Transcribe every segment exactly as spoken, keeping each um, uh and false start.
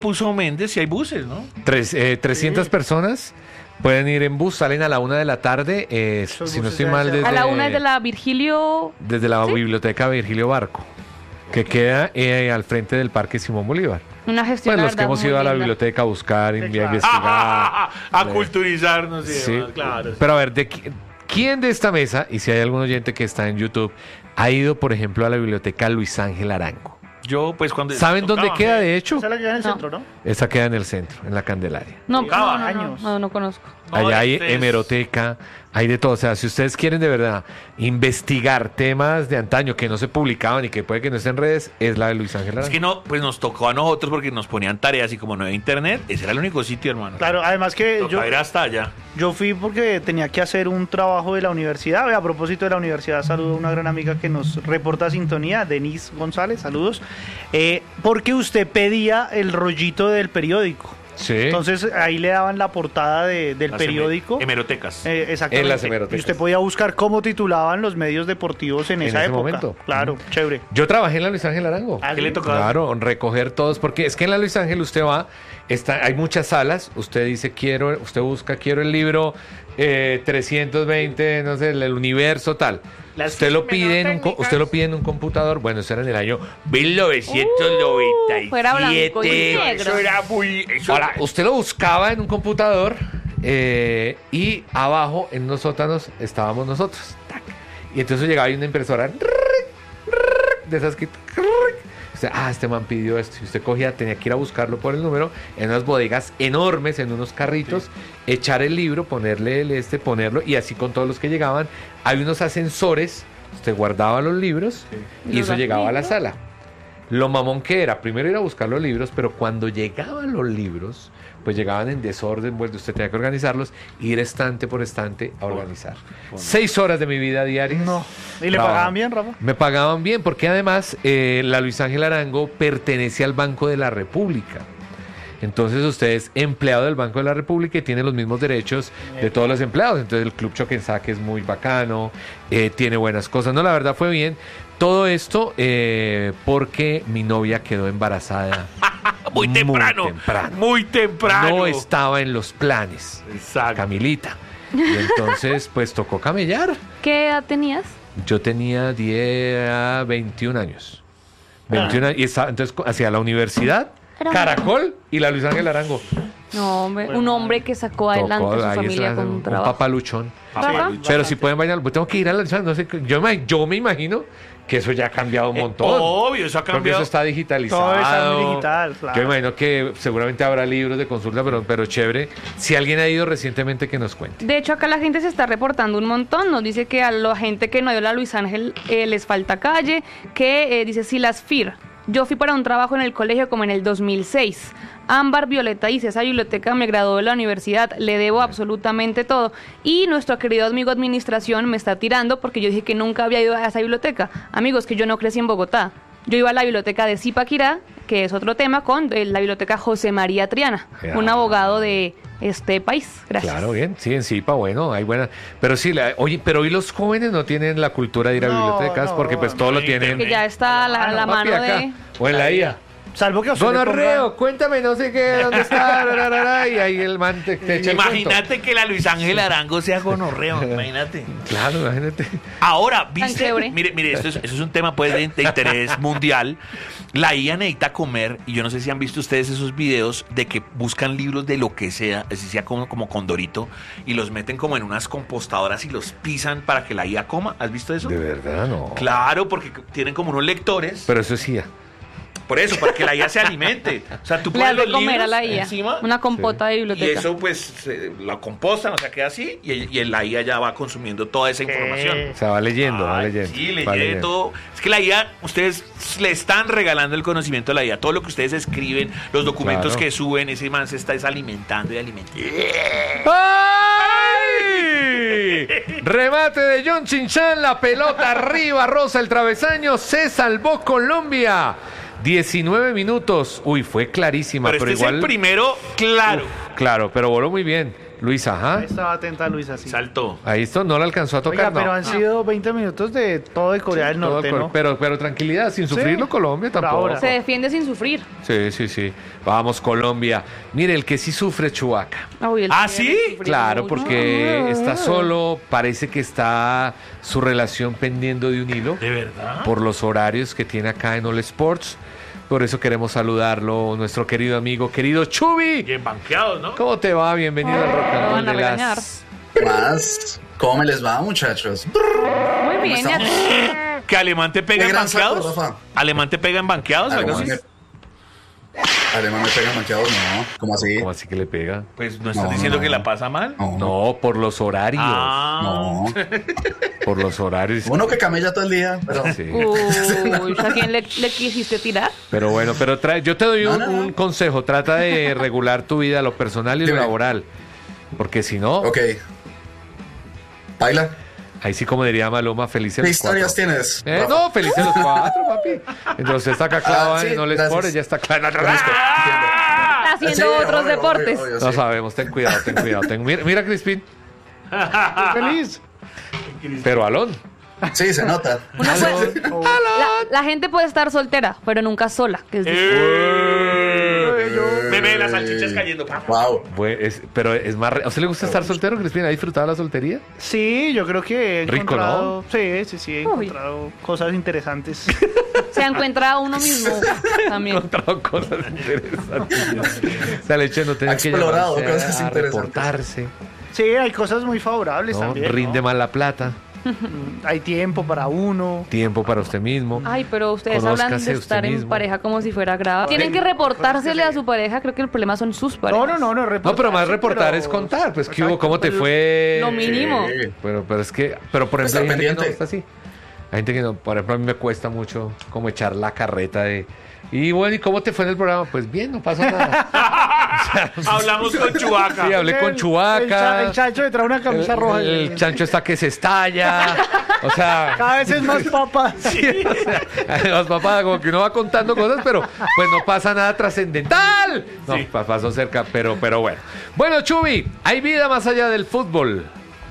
puso Méndez, si hay buses, ¿no? Tres, eh, trescientas Sí. personas pueden ir en bus, salen a la una de la tarde, eh, Esos si no buses estoy deben mal, ser- desde, A la una es de la Virgilio. desde la ¿Sí? biblioteca Virgilio Barco, que queda eh, al frente del Parque Simón Bolívar. Una gestión. Pues la los que verdad, hemos muy ido a la linda. biblioteca a buscar, Sí, a claro. investigar. a Le- culturizarnos y Sí, demás, claro. pero a ver, ¿de qui- ¿quién de esta mesa, y si hay algún oyente que está en YouTube, ha ido, por ejemplo, a la biblioteca Luis Ángel Arango? Yo, pues, cuando... ¿Saben dónde tocaba, queda, de hecho? Esa es la que queda en el No. centro, ¿no? Esa queda en el centro, en la Candelaria. No, Tocaba no, no, no, años. no, no conozco. No, Allá hay este es- hemeroteca, hay de todo. O sea, si ustedes quieren de verdad investigar temas de antaño que no se publicaban y que puede que no estén en redes, es la de Luis Ángel Es Arango. que no, pues nos tocó a nosotros porque nos ponían tareas y como no había internet, ese era el único sitio, hermano. Claro, además que yo, Tocaba ir hasta allá. yo fui porque tenía que hacer un trabajo de la universidad. A propósito de la universidad, saludo a una gran amiga que nos reporta sintonía, Denise González, saludos. Eh, porque usted pedía el rollito del periódico. Sí. Entonces ahí le daban la portada de- del Las periódico. hemer- Hemerotecas. Eh, exactamente. En las hemerotecas. Y usted podía buscar cómo titulaban los medios deportivos en, En esa ese época. momento. Claro, chévere. Yo trabajé en la Luis Ángel Arango. Ah, ¿Qué ¿sí? le tocaba? Claro, recoger todos, porque es que en la Luis Ángel usted va, está, hay muchas salas, usted dice quiero, usted busca quiero el libro eh, trescientos veinte, no sé, el, el universo tal. Las Usted lo menor pide en un co- técnicas. usted lo pide en un computador, bueno, eso era en el año mil novecientos noventa y siete. Uh, fuera blanco y negro. Eso era muy... Eso Ahora, usted lo buscaba en un computador eh, y abajo en unos sótanos estábamos nosotros. Tac. Y entonces llegaba ahí una impresora de esas que... Usted, ah, este man pidió esto. Y usted cogía, tenía que ir a buscarlo por el número en unas bodegas enormes, en unos carritos, echar el libro, ponerle el este, ponerlo, y así con todos los que llegaban. Hay unos ascensores, usted guardaba los libros y ¿Los eso llegaba a la libros? sala. Lo mamón que era, primero ir a buscar los libros, pero cuando llegaban los libros, pues llegaban en desorden, pues usted tenía que organizarlos, ir estante por estante a organizar. Seis horas de mi vida diaria. No. ¿Y le Trabajo. pagaban bien, Rafa? Me pagaban bien, porque además eh, la Luis Ángel Arango pertenece al Banco de la República. Entonces usted es empleado del Banco de la República y tiene los mismos derechos de todos los empleados. Entonces el Club Choque en Saque es muy bacano, eh, tiene buenas cosas. No, la verdad fue bien. Todo esto eh, porque mi novia quedó embarazada. Muy temprano. temprano. Muy temprano. No estaba en los planes, Exacto. Camilita. Y entonces pues tocó camellar. ¿Qué edad tenías? Yo tenía diez a veintiún años. veintiún años. Y estaba, entonces hacia la universidad, Era- Caracol y la Luis Ángel Arango. No, hombre, un hombre que sacó adelante Tocó, a su ahí familia está, con un un trabajo. papaluchón. Rafa, Sí. Pero si pueden bailar, pues tengo que ir a la Luis Ángel, no sé, yo, me, yo me imagino que eso ya ha cambiado un Eh, montón. obvio, eso ha Porque cambiado. eso está digitalizado. Todo está muy digital, claro. Yo me imagino que seguramente habrá libros de consulta, pero, pero chévere. Si alguien ha ido recientemente, que nos cuente. de hecho, acá la gente se está reportando un montón. Nos dice que a la gente que no dio la Luis Ángel eh, les falta calle. Que eh, dice Silas Fir. Yo fui para un trabajo en el colegio como en el dos mil seis. Ámbar Violeta dice, esa biblioteca me graduó de la universidad, le debo absolutamente todo. Y nuestro querido amigo administración me está tirando porque yo dije que nunca había ido a esa biblioteca. Amigos, que yo no crecí en Bogotá. Yo iba a la biblioteca de Zipaquirá, que es otro tema, con eh, la biblioteca José María Triana, Ya. un abogado de este país. Gracias. Claro, bien, sí, en Zipa, bueno, hay buenas. Pero sí, la- oye, pero hoy los jóvenes no tienen la cultura de ir a No, bibliotecas no, porque pues todo no, lo tienen. Que ya está a la, a la Papi, mano acá, de... o en la I A. Salvo que a usted Don le pongan- Arreo, cuéntame, no sé qué, dónde está, ra, ra, ra, ra, y ahí el man te, te echa el cuento. Imagínate que la Luis Ángel Arango sea gonorreo, imagínate. Claro, imagínate. Ahora, ¿viste? chévere. Mire, mire, esto es, eso es un tema pues de, de interés mundial. La I A necesita comer, y yo no sé si han visto ustedes esos videos de que buscan libros de lo que sea, así sea como, como Condorito, y los meten como en unas compostadoras y los pisan para que la I A coma. ¿Has visto eso? De verdad, no. Claro, porque tienen como unos lectores. Pero eso sí. Por eso, para que la I A se alimente. O sea, tú Le pones das de los comer libros a la I A. encima Una compota de y biblioteca. eso pues se- la compostan, o sea, queda así, y, y la I A ya va consumiendo toda esa información. O sea, va leyendo, va Ay, leyendo. Sí, va leyendo leyendo. todo. Es que la I A, ustedes le están regalando el conocimiento a la I A. Todo lo que ustedes escriben, los documentos Claro. que suben, ese man se está desalimentando y alimentando. ¡Ay! Remate de John Chinchan, la pelota arriba, rosa el travesaño, se salvó Colombia. diecinueve minutos. Uy, fue clarísima, Pero pero, este igual. es el primero, claro. Uf, claro, pero voló muy bien. Luisa, ajá. Ahí estaba atenta Luisa, sí. Saltó. Ahí esto no la alcanzó a tocar, Oiga, pero no. han sido veinte minutos de todo de Corea del Todo Norte, cor- ¿no? pero, pero tranquilidad, sin sufrirlo Colombia por tampoco. ahora. Se defiende sin sufrir. Sí, sí, sí. Vamos, Colombia. Mire, el que sí sufre Chubaca. Uy, el ¿Ah, que sí? debe sufrir Claro, mucho. porque está solo, parece que está su relación pendiendo de un hilo ¿De verdad? por los horarios que tiene acá en All Sports. Por eso queremos saludarlo, nuestro querido amigo, querido Chubi. Bien banqueados, ¿no? ¿Cómo te va? Bienvenido al Rock and Lo Roll van a de regañar. las... Más, ¿cómo me les va, muchachos? Muy bien, ya. estamos? ¿Que Alemán te pega Qué en gran saco, banqueados? Rafa. ¿Alemán te pega en banqueados? ¿Algo Alemán así? me, Alemán me pega manqueados, no. ¿Cómo así? ¿Cómo así que le pega? Pues no estás No, diciendo no, que no. la pasa mal. No, No, por los horarios. Ah. no. Por los horarios. Uno que camella todo el día, pero... Sí. Uy, ¿a quién le, le quisiste tirar? Pero bueno, pero trae, yo te doy No, un, no, no. un consejo. Trata de regular tu vida, lo personal y lo Dime. laboral. Porque si no, Ok. Baila. ahí sí como diría Maluma, felices ¿Qué los historias cuatro. tienes? Eh, Rafa? no, felices los cuatro, papi. Entonces está acá clavado Ah, sí, en No Les gracias. Sports, ya está clavado. Listo, entiendo. Haciendo Sí, otros obvio, deportes. obvio, obvio, No sí. sabemos, ten cuidado, ten cuidado. ten- Mira, mira, Crispín, Feliz. pero Alón. Sí, se nota. Una puede- la, la gente puede estar soltera, pero nunca sola. Que es distinto. Eh, Me ve las salchichas cayendo. Wow. Bue- es- pero es más... re- ¿A usted le gusta estar soltero, Crispín? ¿Ha disfrutado la soltería? Sí, yo creo que he Rico, encontrado... Sí, sí, sí, he Uy. encontrado cosas interesantes. Se encuentra a uno mismo también. Encontrado cosas interesantes. O sea, el hecho de no tener Ha que explorado llamarse cosas a interesantes. reportarse, Sí, hay cosas muy favorables ¿no? también, Rinde ¿no? más la plata, Hay tiempo para uno. tiempo para usted mismo. Ay, pero ustedes hablan Conózcase de usted estar en mismo. pareja como si fuera grave. Tienen que reportársele a su pareja. Creo que el problema son sus parejas. No, no, no, no, No, pero más reportarse, reportar pero- es contar, pues ¿qué hubo? Exacto, ¿Cómo te pues, fue? Lo mínimo. Sí. Pero, pero es que, pero por ejemplo, Estar hay gente que no pendiente. está así. Hay gente que no, por ejemplo, a mí me cuesta mucho como echar la carreta de... Y bueno, ¿y cómo te fue en el programa? Pues bien, no pasó nada. Hablamos con Chubaca. Sí, hablé con El- Chubaca. El, cha- el chancho detrás de una camisa El- roja. El, el chancho está que se estalla. O sea, Cada vez es más papa. sí, o sea, además, papá, como que uno va contando cosas, pero pues no pasa nada trascendental. No, Sí. pa- pasó cerca, pero, pero bueno. Bueno, Chubi, hay vida más allá del fútbol.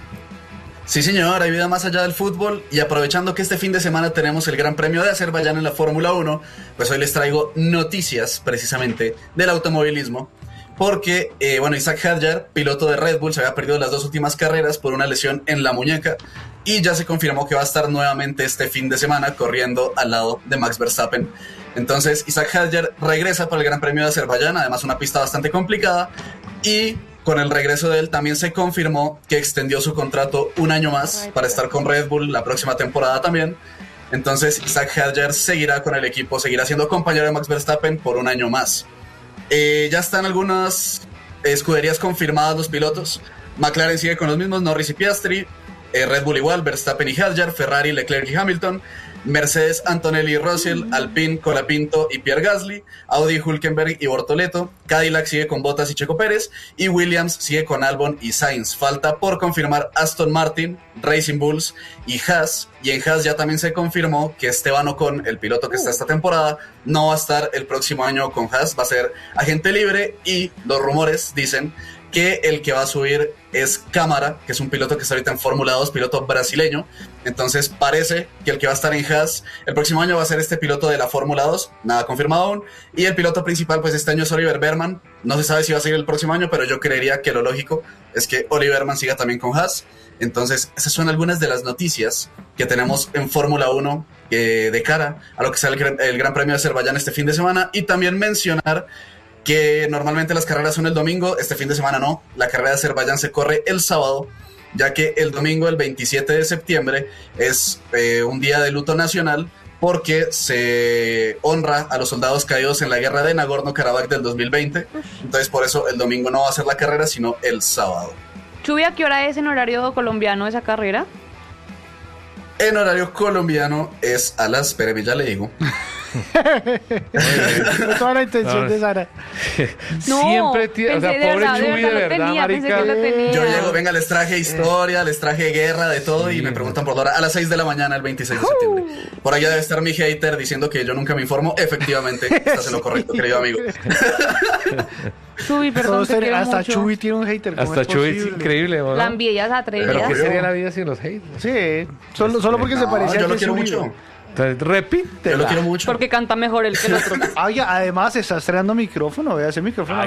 Sí, señor, hay vida más allá del fútbol y aprovechando que este fin de semana tenemos el Gran Premio de Azerbaiyán en la Fórmula uno, pues hoy les traigo noticias precisamente del automovilismo porque, eh, bueno, Isaac Hadjar, piloto de Red Bull, se había perdido las dos últimas carreras por una lesión en la muñeca y ya se confirmó que va a estar nuevamente este fin de semana corriendo al lado de Max Verstappen. Entonces, Isaac Hadjar regresa para el Gran Premio de Azerbaiyán, además una pista bastante complicada y... con el regreso de él también se confirmó que extendió su contrato un año más para estar con Red Bull la próxima temporada también. Entonces Isaac Hadjar seguirá con el equipo, seguirá siendo compañero de Max Verstappen por un año más. Eh, ya están algunas escuderías confirmadas los pilotos. McLaren sigue con los mismos, Norris y Piastri. Eh, Red Bull igual, Verstappen y Hadjar. Ferrari, Leclerc y Hamilton. Mercedes, Antonelli y Russell, Alpine, Colapinto y Pierre Gasly, Audi, Hülkenberg y Bortoleto, Cadillac sigue con Bottas y Checo Pérez, y Williams sigue con Albon y Sainz. Falta por confirmar Aston Martin, Racing Bulls y Haas, y en Haas ya también se confirmó que Esteban Ocon, el piloto que está esta temporada, no va a estar el próximo año con Haas, va a ser agente libre, y los rumores dicen que el que va a subir es Cámara, que es un piloto que está ahorita en Fórmula dos, piloto brasileño. Entonces parece que el que va a estar en Haas el próximo año va a ser este piloto de la Fórmula dos, nada confirmado aún. Y el piloto principal pues este año es Oliver Berman, no se sabe si va a seguir el próximo año, pero yo creería que lo lógico es que Oliver Berman siga también con Haas. Entonces esas son algunas de las noticias que tenemos en Fórmula uno eh, de cara a lo que será el, gran- el Gran Premio de Azerbaiyán este fin de semana. Y también mencionar que normalmente las carreras son el domingo, este fin de semana no, la carrera de Azerbaiyán se corre el sábado, ya que el domingo, el veintisiete de septiembre, es eh, un día de luto nacional porque se honra a los soldados caídos en la guerra de Nagorno-Karabaj del dos mil veinte, entonces por eso el domingo no va a ser la carrera, sino el sábado. Chubi, ¿a qué hora es en horario colombiano esa carrera? En horario colombiano es a las... Espéreme, ya le digo. Fue toda la intención No, de Sara. No, Siempre tiene, o sea, pensé de pobre verdad, de Chubi, de verdad lo verdad, tenía, pensé marica. que lo tenía. Yo llego, venga, les traje historia, les traje guerra, de todo, Sí. y me preguntan por la hora a las seis de la mañana, el veintiséis de septiembre. Por allá debe estar mi hater diciendo que yo nunca me informo. Efectivamente, estás en lo correcto, querido amigo. Chuy, perdón, Todos te ten- quiero hasta mucho. Chuy tiene un hater. ¿cómo Hasta es Chuy es posible? increíble, ¿no? La envidia es Pero atrevida. ¿qué Obvio. sería la vida sin los haters? Sí, solo, solo porque se No, parecía yo a lo Jesse quiero Uribe. mucho. Entonces, repite. Yo lo quiero mucho. Porque canta mejor el que el otro. Ah, oiga, además está estrenando micrófono, vea ese micrófono.